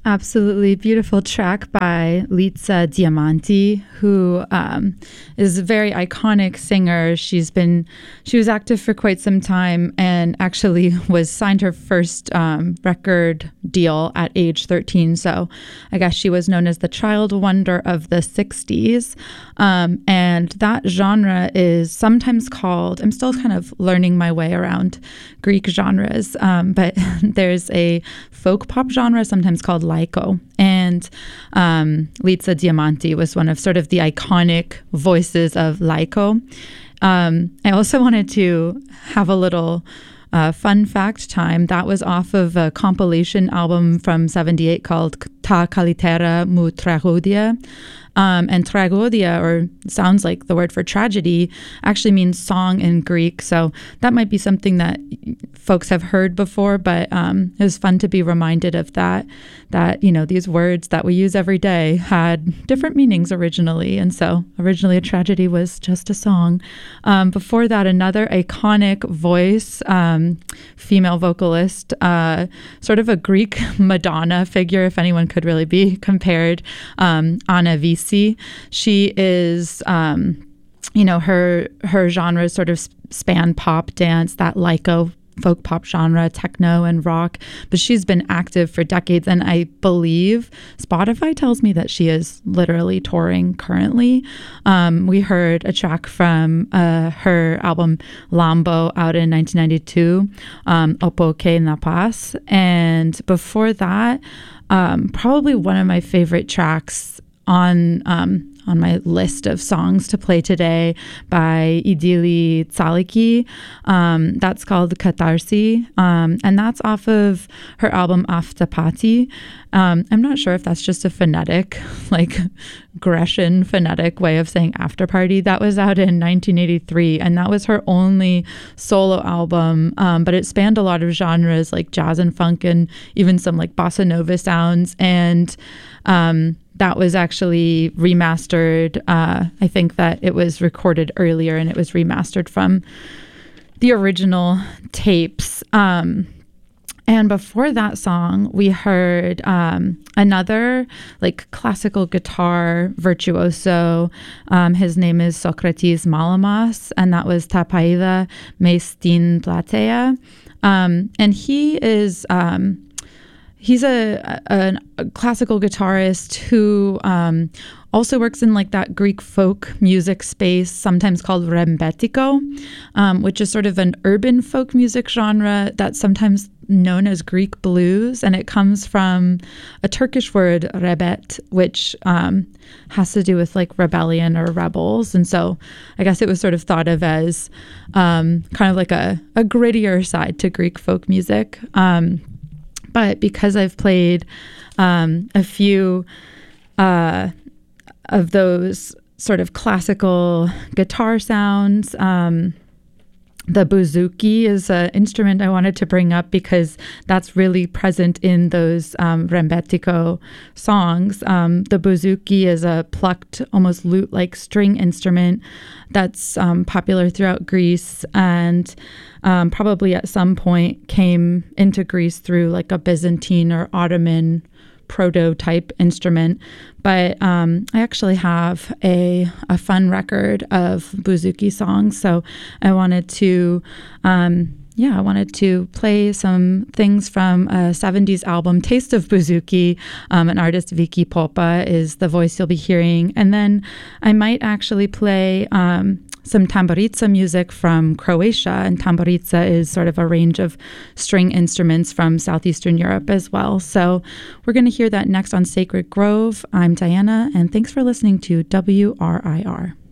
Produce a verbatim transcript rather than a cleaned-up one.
Absolutely beautiful track by Liza Diamanti, who um, is a very iconic singer. She's been, she was active for quite some time and actually was signed her first um, record deal at age thirteen. So I guess she was known as the child wonder of the sixties. Um, and that genre is sometimes called, I'm still kind of learning my way around Greek genres, um, but there's a folk pop genre sometimes called Laiko. And um, Liza Diamanti was one of sort of the iconic voices of Laiko. Um, I also wanted to have a little uh, fun fact time. That was off of a compilation album from seventy-eight called Ta Kalitera mu Tragodia. Um, and tragodia, or sounds like the word for tragedy, actually means song in Greek. So that might be something that folks have heard before, but um, it was fun to be reminded of that, that, you know, these words that we use every day had different meanings originally. And so originally a tragedy was just a song. Um, before that, another iconic voice, um, female vocalist, uh, sort of a Greek Madonna figure, if anyone could really be compared, um, Anna Vissi. She is, um, you know, her her genres sort of span pop, dance, that Laiko folk pop genre, techno and rock, but she's been active for decades, and I believe Spotify tells me that she is literally touring currently. Um, we heard a track from uh, her album Lambo out in nineteen ninety-two, um, Opo Que Na Paz, and before that, um, probably one of my favorite tracks on um, on my list of songs to play today by Idili Tsaliki. Um, that's called Katarsi, um, and that's off of her album Aftapati. Um, I'm not sure if that's just a phonetic, like Grecian phonetic way of saying after party. That was out in nineteen eighty-three, and that was her only solo album, um, but it spanned a lot of genres like jazz and funk and even some like bossa nova sounds, and um, that was actually remastered. Uh, I think that it was recorded earlier and it was remastered from the original tapes. Um, and before that song, we heard um, another like classical guitar virtuoso. Um, his name is Socrates Malamas, and that was Tapaida Mestin Platea. Um, and he is... Um, He's a, a, a classical guitarist who um, also works in like that Greek folk music space, sometimes called rembetiko, um, which is sort of an urban folk music genre that's sometimes known as Greek blues. And it comes from a Turkish word, rebet, which um, has to do with like rebellion or rebels. And so I guess it was sort of thought of as um, kind of like a, a grittier side to Greek folk music. Um, But because I've played um, a few uh, of those sort of classical guitar sounds, um, the bouzouki is an instrument I wanted to bring up because that's really present in those um, rembetiko songs. Um, the bouzouki is a plucked, almost lute-like string instrument that's um, popular throughout Greece and um, probably at some point came into Greece through like a Byzantine or Ottoman prototype instrument. But um, I actually have a, a fun record of bouzouki songs. So I wanted to, um, yeah, I wanted to play some things from a seventies album, Taste of Bouzouki. Um, an artist, Vicky Popa, is the voice you'll be hearing. And then I might actually play um, some tamburica music from Croatia. And tamburica is sort of a range of string instruments from Southeastern Europe as well. So we're going to hear that next on Sacred Grove. I'm Diana, and thanks for listening to W R I R.